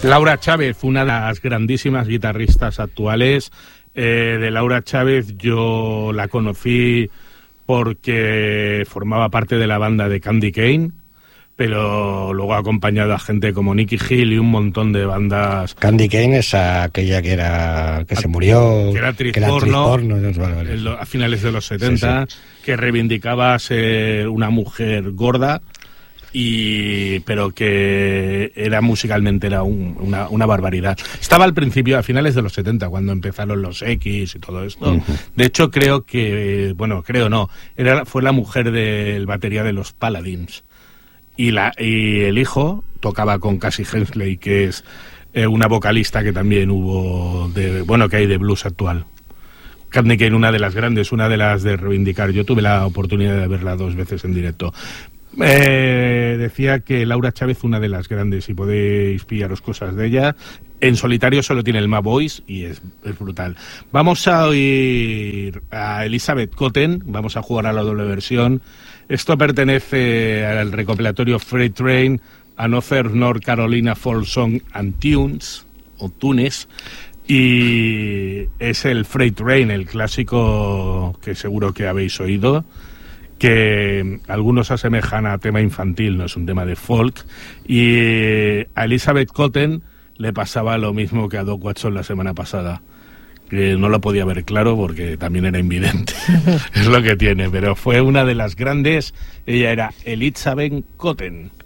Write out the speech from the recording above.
Laura Chávez, una de las grandísimas guitarristas actuales. De Laura Chávez yo la conocí porque formaba parte de la banda de Candy Kane, pero luego ha acompañado a gente como Nicky Hill y un montón de bandas. Candy Kane es aquella que se murió, que era actriz porno, a finales de los 70, sí. Que reivindicaba ser una mujer gorda, pero que era musicalmente era una barbaridad. Estaba al principio, a finales de los 70, cuando empezaron los X y todo esto. Uh-huh. De hecho, creo no, fue la mujer del batería de los Paladins. Y el hijo tocaba con Cassie Hensley, que es una vocalista que también que hay de blues actual. Candy Kane, una de las grandes, una de las de reivindicar. Yo tuve la oportunidad de verla 2 veces en directo. Decía que Laura Chávez, una de las grandes, y podéis pillaros cosas de ella. En solitario solo tiene el Ma Voice y es brutal. Vamos a oír a Elizabeth Cotten, vamos a jugar a la doble versión. Esto pertenece al recopilatorio Freight Train, Another North Carolina Folk Song and Tunes, o Tunes, y es el Freight Train, el clásico que seguro que habéis oído, que algunos asemejan a tema infantil, no es un tema de folk, y a Elizabeth Cotten le pasaba lo mismo que a Doc Watson la semana pasada, que no lo podía ver claro porque también era invidente. Es lo que tiene, pero fue una de las grandes. Ella era Elizabeth Cotten.